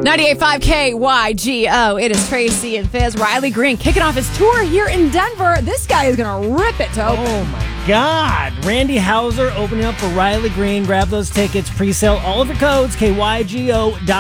98.5 KYGO. It is Tracy and Fizz. Riley Green kicking off his tour here in Denver. This guy is going to rip it to open. Oh, my God. Randy Houser opening up for Riley Green. Grab those tickets. Pre-sale all of your codes. KYGO.com.